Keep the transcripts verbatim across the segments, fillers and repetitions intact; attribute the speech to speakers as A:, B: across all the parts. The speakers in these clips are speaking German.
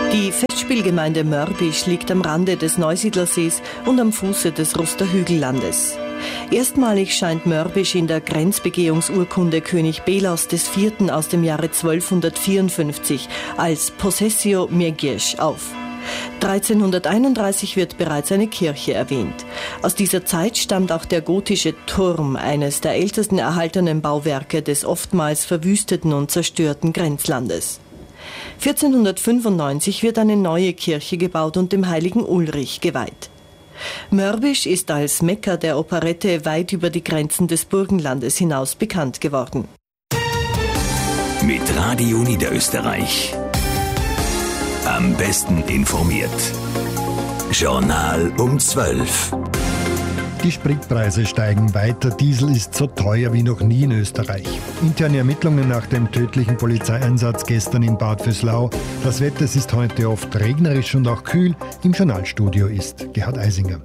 A: Die Festspielgemeinde Mörbisch liegt am Rande des Neusiedlersees und am Fuße des Ruster Hügellandes. Erstmalig scheint Mörbisch in der Grenzbegehungsurkunde König Belos des Vierten aus dem Jahre zwölfhundertvierundfünfzig als Possessio Miergiesch auf. dreizehnhunderteinunddreißig wird bereits eine Kirche erwähnt. Aus dieser Zeit stammt auch der gotische Turm, eines der ältesten erhaltenen Bauwerke des oftmals verwüsteten und zerstörten Grenzlandes. vierzehnhundertfünfundneunzig wird eine neue Kirche gebaut und dem heiligen Ulrich geweiht. Mörbisch ist als Mekka der Operette weit über die Grenzen des Burgenlandes hinaus bekannt geworden.
B: Mit Radio Niederösterreich. Am besten informiert. Journal um zwölf.
C: Die Spritpreise steigen weiter. Diesel ist so teuer wie noch nie in Österreich. Interne Ermittlungen nach dem tödlichen Polizeieinsatz gestern in Bad Vöslau. Das Wetter ist heute oft regnerisch und auch kühl. Im Journalstudio ist Gerhard Eisinger.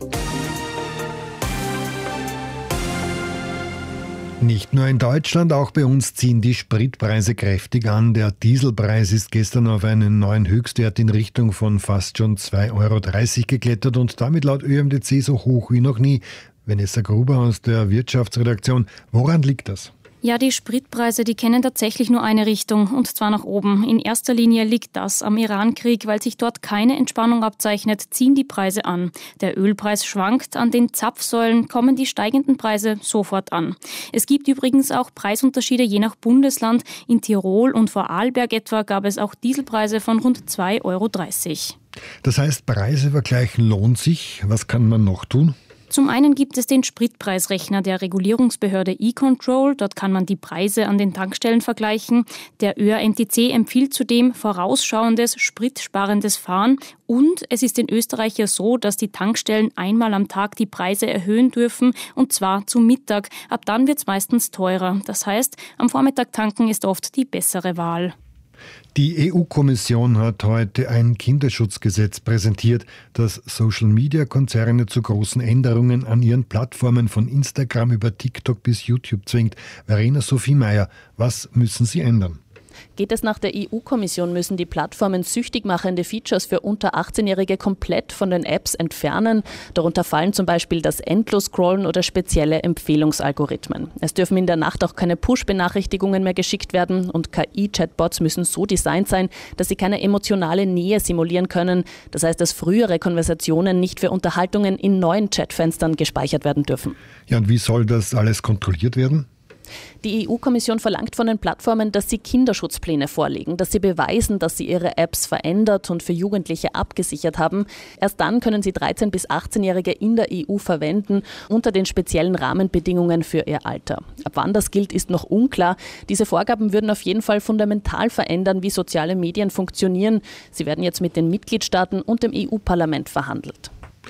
C: Nicht nur in Deutschland, auch bei uns ziehen die Spritpreise kräftig an. Der Dieselpreis ist gestern auf einen neuen Höchstwert in Richtung von fast schon zwei Euro dreißig geklettert und damit laut Ö M D C so hoch wie noch nie. Vanessa Gruber aus der Wirtschaftsredaktion. Woran liegt das?
D: Ja, die Spritpreise, die kennen tatsächlich nur eine Richtung, und zwar nach oben. In erster Linie liegt das am Iran-Krieg. Weil sich dort keine Entspannung abzeichnet, ziehen die Preise an. Der Ölpreis schwankt, an den Zapfsäulen kommen die steigenden Preise sofort an. Es gibt übrigens auch Preisunterschiede je nach Bundesland. In Tirol und Vorarlberg etwa gab es auch Dieselpreise von rund zwei Euro dreißig.
C: Das heißt, Preise vergleichen lohnt sich. Was kann man noch tun?
D: Zum einen gibt es den Spritpreisrechner der Regulierungsbehörde E-Control. Dort kann man die Preise an den Tankstellen vergleichen. Der Ö A M T C empfiehlt zudem vorausschauendes, spritsparendes Fahren. Und es ist in Österreich ja so, dass die Tankstellen einmal am Tag die Preise erhöhen dürfen, und zwar zum Mittag. Ab dann wird es meistens teurer. Das heißt, am Vormittag tanken ist oft die bessere Wahl.
C: Die E U-Kommission hat heute ein Kinderschutzgesetz präsentiert, das Social-Media-Konzerne zu großen Änderungen an ihren Plattformen von Instagram über TikTok bis YouTube zwingt. Verena Sophie Meyer, was müssen sie ändern?
E: Geht es nach der E U-Kommission, müssen die Plattformen süchtig machende Features für unter achtzehnjährige komplett von den Apps entfernen. Darunter fallen zum Beispiel das Endlos-Scrollen oder spezielle Empfehlungsalgorithmen. Es dürfen in der Nacht auch keine Push-Benachrichtigungen mehr geschickt werden und K I-Chatbots müssen so designt sein, dass sie keine emotionale Nähe simulieren können. Das heißt, dass frühere Konversationen nicht für Unterhaltungen in neuen Chatfenstern gespeichert werden dürfen.
C: Ja, und wie soll das alles kontrolliert werden?
E: Die E U-Kommission verlangt von den Plattformen, dass sie Kinderschutzpläne vorlegen, dass sie beweisen, dass sie ihre Apps verändert und für Jugendliche abgesichert haben. Erst dann können sie dreizehn- bis achtzehnjährige in der E U verwenden, unter den speziellen Rahmenbedingungen für ihr Alter. Ab wann das gilt, ist noch unklar. Diese Vorgaben würden auf jeden Fall fundamental verändern, wie soziale Medien funktionieren. Sie werden jetzt mit den Mitgliedstaaten und dem E U-Parlament verhandelt.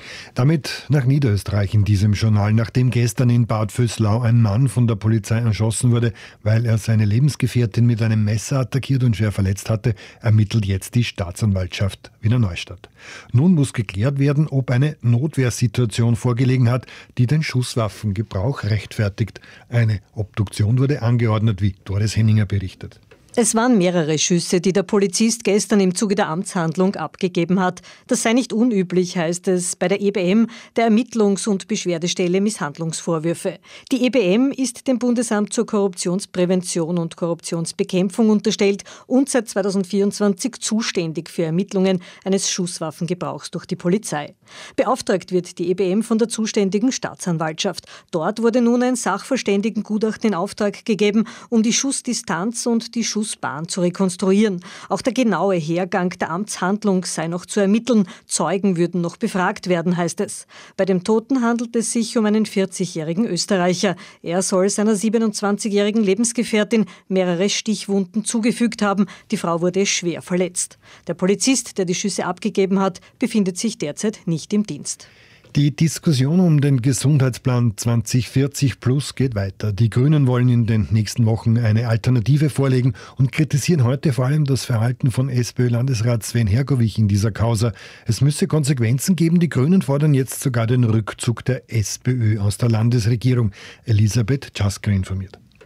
C: Damit nach Niederösterreich in diesem Journal. Nachdem gestern in Bad Vöslau ein Mann von der Polizei erschossen wurde, weil er seine Lebensgefährtin mit einem Messer attackiert und schwer verletzt hatte, ermittelt jetzt die Staatsanwaltschaft Wiener Neustadt. Nun muss geklärt werden, ob eine Notwehrsituation vorgelegen hat, die den Schusswaffengebrauch rechtfertigt. Eine Obduktion wurde angeordnet, wie Doris Henninger berichtet.
F: Es waren mehrere Schüsse, die der Polizist gestern im Zuge der Amtshandlung abgegeben hat. Das sei nicht unüblich, heißt es bei der E B M, der Ermittlungs- und Beschwerdestelle Misshandlungsvorwürfe. Die E B M ist dem Bundesamt zur Korruptionsprävention und Korruptionsbekämpfung unterstellt und seit zweitausendvierundzwanzig zuständig für Ermittlungen eines Schusswaffengebrauchs durch die Polizei. Beauftragt wird die E B M von der zuständigen Staatsanwaltschaft. Dort wurde nun ein Sachverständigengutachten in Auftrag gegeben, um die Schussdistanz und die Schussbahn zu rekonstruieren. Auch der genaue Hergang der Amtshandlung sei noch zu ermitteln. Zeugen würden noch befragt werden, heißt es. Bei dem Toten handelt es sich um einen vierzigjährigen Österreicher. Er soll seiner siebenundzwanzigjährigen Lebensgefährtin mehrere Stichwunden zugefügt haben. Die Frau wurde schwer verletzt. Der Polizist, der die Schüsse abgegeben hat, befindet sich derzeit nicht im Dienst.
C: Die Diskussion um den Gesundheitsplan zwanzig vierzig plus geht weiter. Die Grünen wollen in den nächsten Wochen eine Alternative vorlegen und kritisieren heute vor allem das Verhalten von SPÖ-Landesrat Sven Hergovich in dieser Causa. Es müsse Konsequenzen geben. Die Grünen fordern jetzt sogar den Rückzug der SPÖ aus der Landesregierung. Elisabeth Czaska informiert.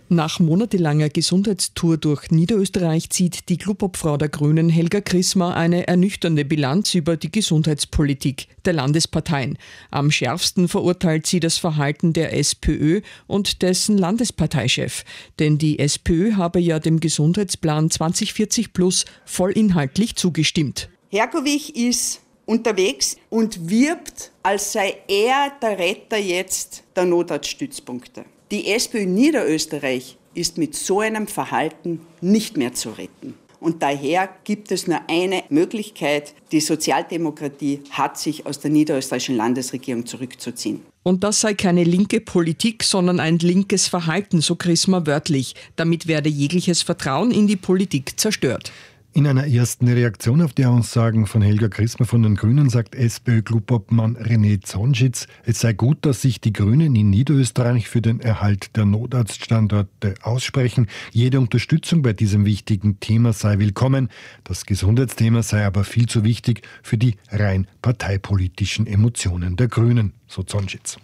G: Nach monatelanger Gesundheitstour durch Niederösterreich zieht die Clubobfrau der Grünen Helga Chrismer eine ernüchternde Bilanz über die Gesundheitspolitik der Landesparteien. Am schärfsten verurteilt sie das Verhalten der SPÖ und dessen Landesparteichef. Denn die SPÖ habe ja dem Gesundheitsplan zwanzig vierzig plus vollinhaltlich zugestimmt.
H: Herkovich ist unterwegs und wirbt, als sei er der Retter jetzt der Notarztstützpunkte. Die SPÖ Niederösterreich ist mit so einem Verhalten nicht mehr zu retten. Und daher gibt es nur eine Möglichkeit, die Sozialdemokratie hat sich aus der niederösterreichischen Landesregierung zurückzuziehen.
G: Und das sei keine linke Politik, sondern ein linkes Verhalten, so Chrismer wörtlich. Damit werde jegliches Vertrauen in die Politik zerstört.
C: In einer ersten Reaktion auf die Aussagen von Helga Chrismer von den Grünen sagt SPÖ-Clubobmann René Zonschitz, es sei gut, dass sich die Grünen in Niederösterreich für den Erhalt der Notarztstandorte aussprechen. Jede Unterstützung bei diesem wichtigen Thema sei willkommen. Das Gesundheitsthema sei aber viel zu wichtig für die rein parteipolitischen Emotionen der Grünen, so Zonschitz.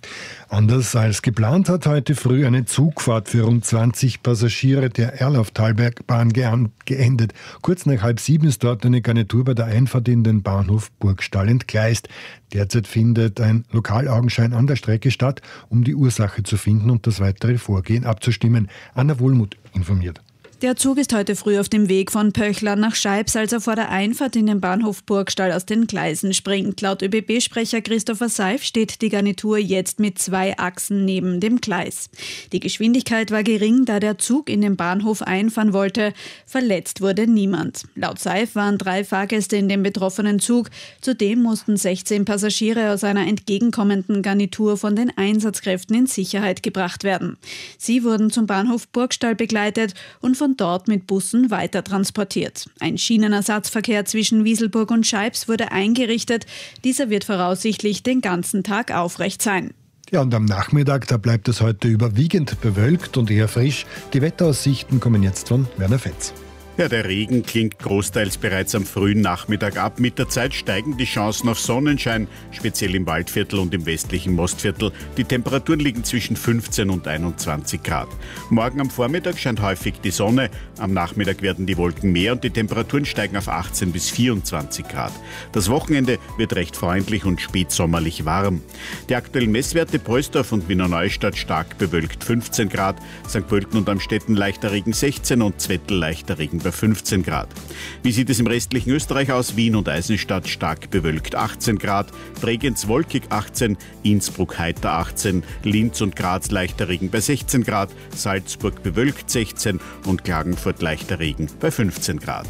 C: Anders als geplant hat heute früh eine Zugfahrt für rund zwanzig Passagiere der Erlauf-Talbergbahn geendet. Kurz nach halb sieben ist dort eine Garnitur bei der Einfahrt in den Bahnhof Burgstall entgleist. Derzeit findet ein Lokalaugenschein an der Strecke statt, um die Ursache zu finden und das weitere Vorgehen abzustimmen. Anna Wohlmuth informiert.
I: Der Zug ist heute früh auf dem Weg von Pöchlau nach Scheibs, als er vor der Einfahrt in den Bahnhof Burgstall aus den Gleisen springt. Laut ÖBB-Sprecher Christopher Seif steht die Garnitur jetzt mit zwei Achsen neben dem Gleis. Die Geschwindigkeit war gering, da der Zug in den Bahnhof einfahren wollte. Verletzt wurde niemand. Laut Seif waren drei Fahrgäste in dem betroffenen Zug. Zudem mussten sechzehn Passagiere aus einer entgegenkommenden Garnitur von den Einsatzkräften in Sicherheit gebracht werden. Sie wurden zum Bahnhof Burgstall begleitet und von dort mit Bussen weiter transportiert. Ein Schienenersatzverkehr zwischen Wieselburg und Scheibs wurde eingerichtet. Dieser wird voraussichtlich den ganzen Tag aufrecht sein.
C: Ja, und am Nachmittag, da bleibt es heute überwiegend bewölkt und eher frisch. Die Wetteraussichten kommen jetzt von Werner Fetz.
J: Ja, der Regen klingt großteils bereits am frühen Nachmittag ab. Mit der Zeit steigen die Chancen auf Sonnenschein, speziell im Waldviertel und im westlichen Mostviertel. Die Temperaturen liegen zwischen fünfzehn und einundzwanzig Grad. Morgen am Vormittag scheint häufig die Sonne. Am Nachmittag werden die Wolken mehr und die Temperaturen steigen auf achtzehn bis vierundzwanzig Grad. Das Wochenende wird recht freundlich und spätsommerlich warm. Die aktuellen Messwerte: Prösdorf und Wiener Neustadt stark bewölkt fünfzehn Grad, Sankt Pölten und Amstetten leichter Regen sechzehn und Zwettl leichter Regen bei fünfzehn Grad. Wie sieht es im restlichen Österreich aus? Wien und Eisenstadt stark bewölkt achtzehn Grad, Bregenz wolkig achtzehn, Innsbruck heiter achtzehn, Linz und Graz leichter Regen bei sechzehn Grad, Salzburg bewölkt sechzehn und Klagenfurt leichter Regen bei fünfzehn Grad.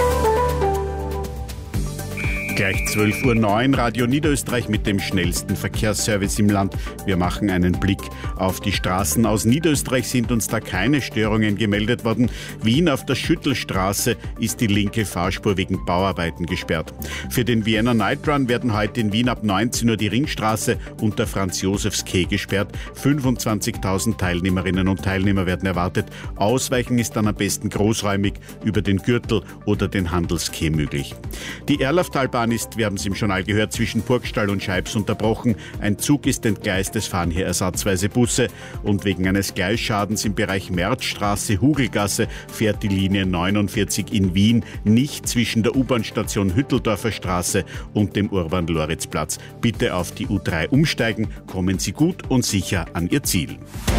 J: Gleich zwölf Uhr neun, Radio Niederösterreich mit dem schnellsten Verkehrsservice im Land. Wir machen einen Blick auf die Straßen. Aus Niederösterreich sind uns da keine Störungen gemeldet worden. Wien auf der Schüttelstraße ist die linke Fahrspur wegen Bauarbeiten gesperrt. Für den Vienna Night Run werden heute in Wien ab neunzehn Uhr die Ringstraße und der Franz-Josefs-Quai gesperrt. fünfundzwanzigtausend Teilnehmerinnen und Teilnehmer werden erwartet. Ausweichen ist dann am besten großräumig über den Gürtel oder den Handelsquai möglich. Die Erlauftalbahn ist, wir haben es im Journal gehört, zwischen Burgstall und Scheibs unterbrochen. Ein Zug ist entgleist, es fahren hier ersatzweise Busse. Und wegen eines Gleisschadens im Bereich Märzstraße, Hugelgasse fährt die Linie neunundvierzig in Wien nicht zwischen der U-Bahn-Station Hütteldorfer Straße und dem Urban-Loritz-Platz. Bitte auf die U drei umsteigen, kommen Sie gut und sicher an Ihr Ziel.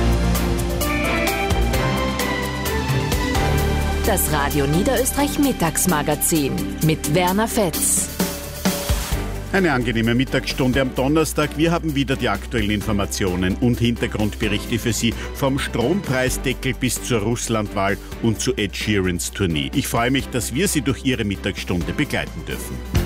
K: Das Radio Niederösterreich Mittagsmagazin mit Werner Fetz.
J: Eine angenehme Mittagsstunde am Donnerstag. Wir haben wieder die aktuellen Informationen und Hintergrundberichte für Sie vom Strompreisdeckel bis zur Russlandwahl und zu Ed Sheerans Tournee. Ich freue mich, dass wir Sie durch Ihre Mittagsstunde begleiten dürfen.